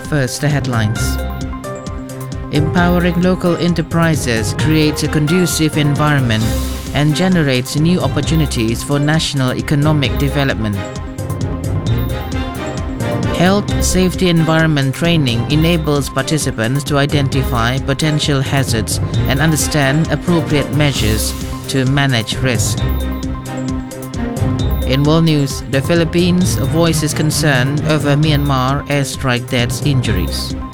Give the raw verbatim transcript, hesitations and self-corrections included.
First, the headlines. Empowering local enterprises creates a conducive environment and generates new opportunities for national economic development. Health, safety, environment training enables participants to identify potential hazards and understand appropriate measures to manage risk. In world news, the Philippines voices concern over Myanmar airstrike deaths injuries.